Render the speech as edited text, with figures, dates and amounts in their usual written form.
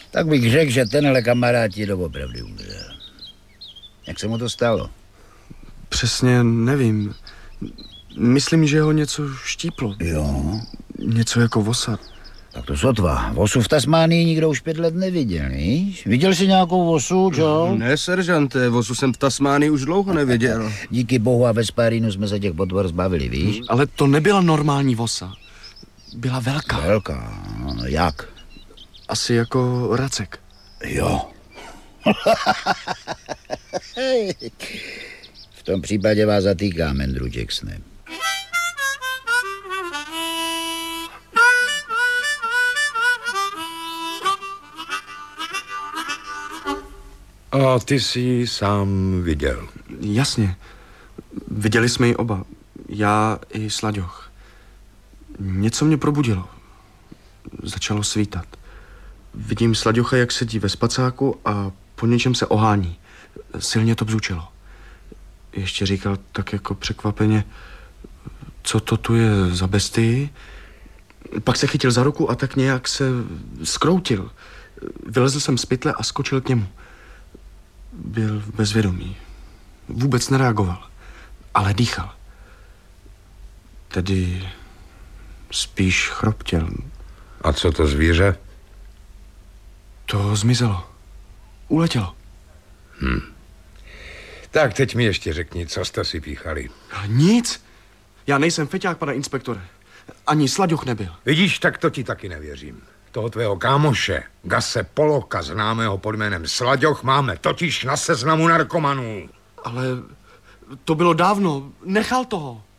Tak bych řekl, že tenhle kamarád ti doopravdy umřel. Jak se mu to stalo? Přesně nevím. Myslím, že ho něco štíplo. Jo. Něco jako vosa. Tak to sotva. Vosu v Tasmánii nikdo už 5 let neviděl, víš? Viděl jsi nějakou vosu, čo? Ne, seržante, vosu jsem v Tasmánii už dlouho neviděl. Díky bohu a ve Spárinu jsme se těch potvor zbavili, víš? Ale to nebyla normální vosa. Byla velká. Velká? Jak? Asi jako racek. Jo. V tom případě vás zatýkáme, Andrew Jacksone. A ty jsi ji sám viděl? Jasně. Viděli jsme ji oba. Já i Slaďoch. Něco mě probudilo. Začalo svítat. Vidím Slaďocha, jak sedí ve spacáku a po něčem se ohání. Silně to bzučelo. Ještě říkal tak jako překvapeně, co to tu je za bestii. Pak se chytil za ruku a tak nějak se zkroutil. Vylezl jsem z pytle a skočil k němu. Byl bezvědomý. Vůbec nereagoval, ale dýchal. Tedy spíš chroptěl. A co to zvíře? To zmizelo. Uletělo. Tak teď mi ještě řekni, co jste si píchali. Nic. Já nejsem feťák, pane inspektore. Ani Slaďoch nebyl. Vidíš, tak to ti taky nevěřím. Toho tvého kámoše, Gase Poloka, známého pod jménem Slaďoch, máme totiž na seznamu narkomanů. Ale to bylo dávno. Nechal toho.